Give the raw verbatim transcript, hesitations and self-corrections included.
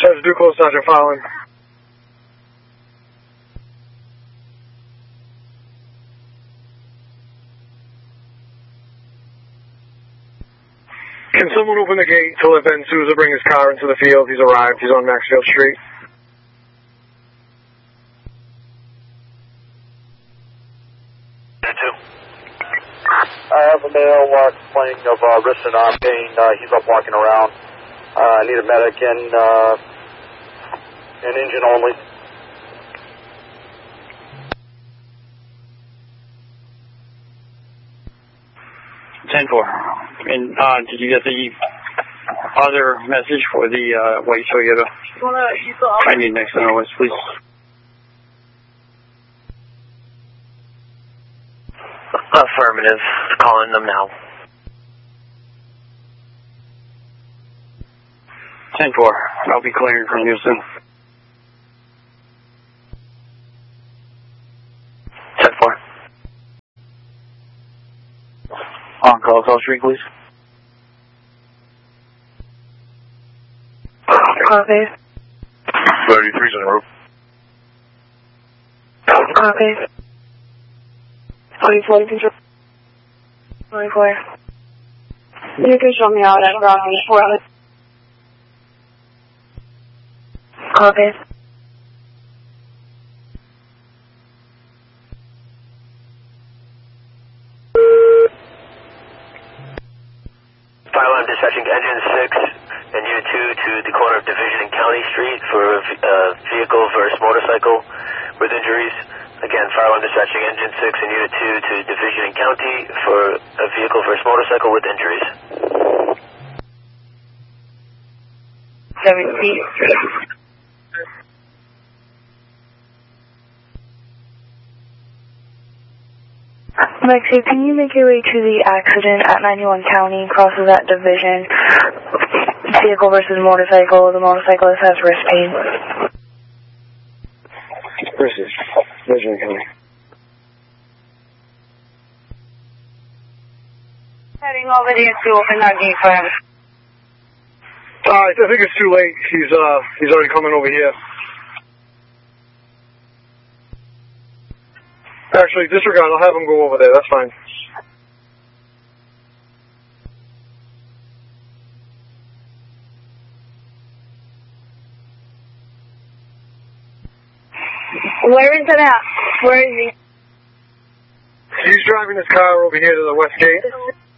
Sergeant Duclos, Sergeant Fallon. Can someone open the gate to let Ben Souza bring his car into the field? He's arrived. He's on Maxfield Street. I have a male uh, complaining of uh, wrist and arm pain. Uh, he's up walking around. Uh, I need a medic and uh, an engine only. ten four. And uh, did you get the other message for the uh, white Toyota? I need next to know, please. Affirmative. Calling them now. ten four. I'll be clearing from you soon. ten four. On call, call street, please. Copy. thirty-three's en route. Copy. twenty-four, control. twenty-four. You can show me out at around four hours. Copy. Fire alarm dispatching to engine six and unit two to the corner of Division and County Street for a uh, vehicle versus motorcycle with injuries. Again, fire alarm dispatching engine six and unit two to Division and County for a vehicle versus motorcycle with injuries. seventeen. Lexi, can you make your way to the accident at ninety-one County, crosses that division? Vehicle versus motorcycle. The motorcyclist has wrist pain. Versus Division County. Heading over there to open that gate for him. Uh, I think it's too late. He's uh he's already coming over here. Actually, disregard. I'll have him go over there. That's fine. Where is it at? Where is he? He's driving his car over here to the west gate.